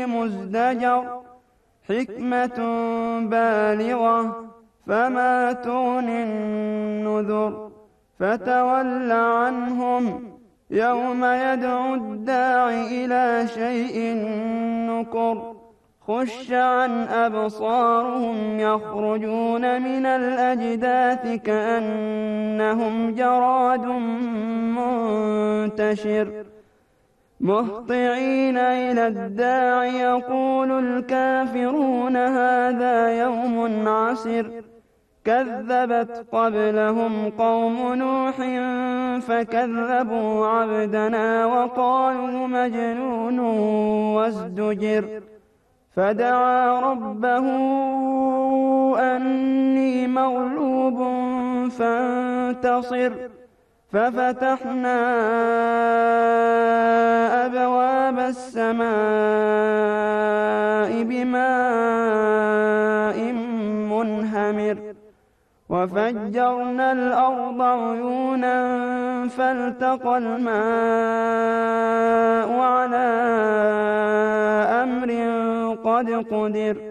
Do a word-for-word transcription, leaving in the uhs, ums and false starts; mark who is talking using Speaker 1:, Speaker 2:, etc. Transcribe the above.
Speaker 1: مزدجر حكمة بالغة فما تغني النذر فتول عنهم يوم يدعو الداع إلى شيء نكر خش عن أبصارهم يخرجون من الأجداث كأنهم جراد منتشر مهطعين إلى الداع يقول الكافرون هذا يوم عسر كذبت قبلهم قوم نوح فكذبوا عبدنا وقالوا مجنون وازدجر فدعا ربه أني مغلوب فانتصر ففتحنا أبواب السماء بماء منهمر وفجرنا الأرض عيونا فالتقى الماء على أمر قد قدر